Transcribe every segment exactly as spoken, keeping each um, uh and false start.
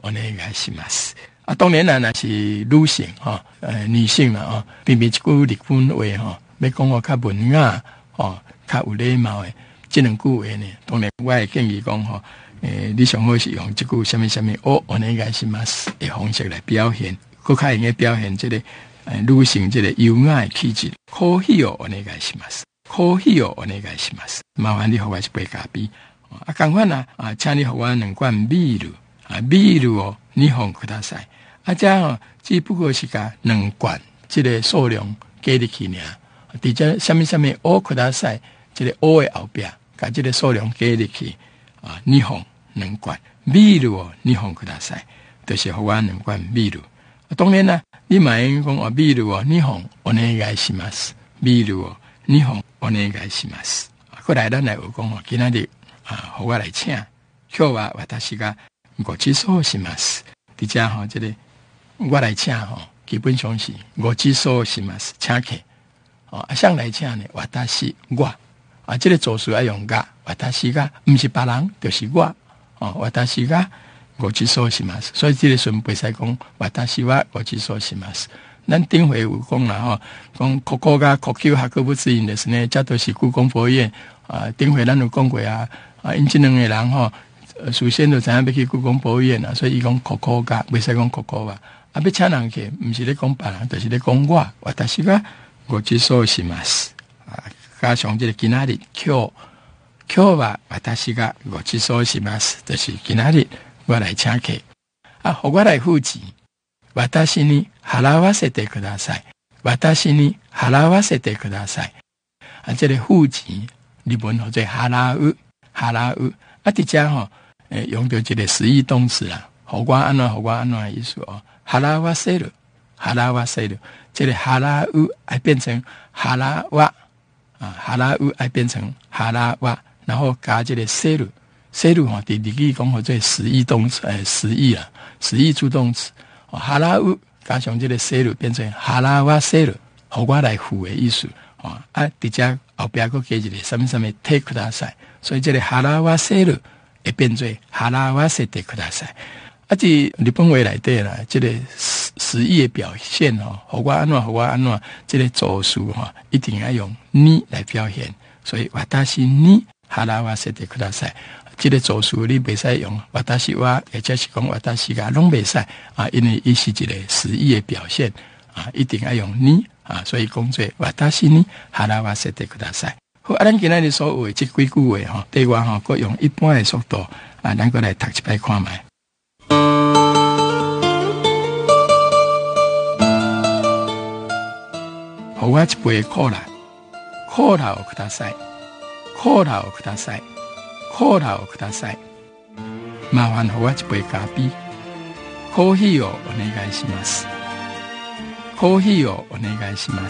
お願いします。啊，当然啦，那是女性哈，呃，女性啦哦，偏偏一句日本话哈，要讲我较文雅哦，较有礼貌的，这两句话呢，当然我会建议讲哈，诶、呃，你上好是用这句什么什么哦，お願いします的方式来表现，更较容易表现这个呃女性这个优雅的气质。コーヒーをお願いします。コーヒーをお願いします。麻烦你给我一杯咖啡。啊，同款啊，啊，请你给我两罐ビール啊，ビールを二本ください。啊，这哦，只不过是甲两罐，这个数量加入去尔。伫这什么什么おください，这个お的后边，甲这个数量加入去啊，二本两罐ビールを二本ください，就是给我两罐ビール。当然啦，你嘛应讲哦，ビールを二本お願いします。ビールを二本お願いします。过来咱来有讲哦，今仔日啊，给我来请。今日は私がごちそうします。伫这吼，这个。我来请吼，基本上是ごちそうします，请客。哦，啊，上来请呢，私我啊，这个做事要用が，私が，不是别人，就是我。哦，私がごちそうします。所以这个时候袂使讲私はごちそうします。咱顶回有讲啦吼，讲国語が國級學部之因ですね，这都是故宮博院啊。顶回咱有講過啊，啊，因這兩個人吼，首先就知影要去故宮博院啊，所以伊講國語が，袂使講國語吧。啊，要請人去，唔是咧講別人，就是咧講我。私がごちそうします。啊，加上這個今仔日，今日今日は私がごちそうします，就是今仔日我來請客。啊，互我來付錢。私に払わせてください。私に払わせてください。啊，這個付錢，日文叫做払う，払う。啊，伫遮吼，誒，用到這個實義動詞啦，互我安怎，互我安怎的意思哦。払わせる，払わせる，这个払う爱变成払わ啊，払う爱变成払わ，然後加这个せる，せる吼，伫日語講叫做實義動詞，誒，實義啦，實義助動詞，哦，払う加上这个せる變成払わせる，互我來付的意思，哦，啊，伫遮後邊佫加一個什麼什麼てください，所以这个払わせる會變做払わせてください。啊，这日本话内底啦，这个实实意的表现吼，互我安怎，互我安怎，这个助词吼，一定要用你来表现。所以私に払わせてください。这个助词你袂使用私は，或者是讲私が，拢袂使啊，因为伊是一个实意的表现啊，一定要用你啊，所以讲做私に払わせてください。好，啊，咱今仔日所有的这几句话吼，对我吼，佮用一般的速度啊，咱佮来读一摆看卖。互我一杯コーラ、コーラをください、コーラをください、コーラをください。麻煩互我一杯咖啡、コーヒーをお願いします。コーヒーをお願いします。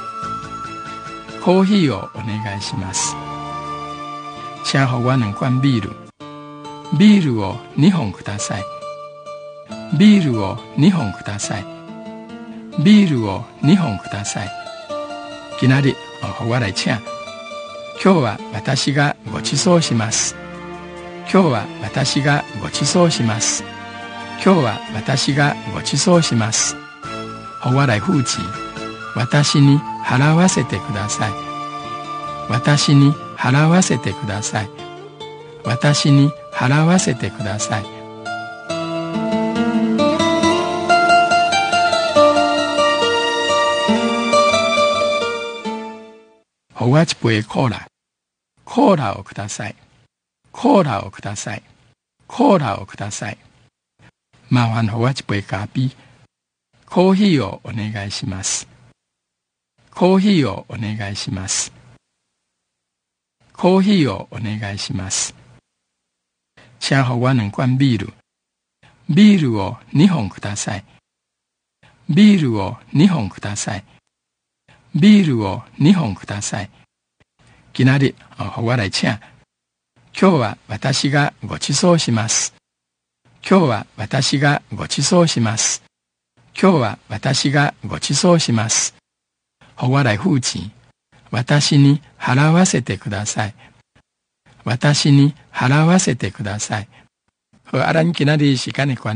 コーヒーをお願いします。請互我兩罐ビール。ビールを二本ください。ビールを二本ください。ビールを二本ください。今仔日、互我来請。今日は私がごちそうします。今日は私がごちそうします。今日は私がごちそうします。互我来付錢。私に払わせてください。私に払わせてください。私に払わせてください。互我一杯コーラ。コーラをください。コーラをください。コーラをください。麻煩互我一杯咖啡。コーヒーをお願いします。コーヒーをお願いします。コーヒーをお願いします。請互我兩罐ビール。ビールを二本ください。ビールを二本ください。ビールを二本ください。今仔日、互我来請。今日は私がごちそうします。今日は私がごちそうします。今日は私がごちそうします。互我来付錢。私に払わせてください。私に払わせてください。好，啊，咱今仔日時間的關係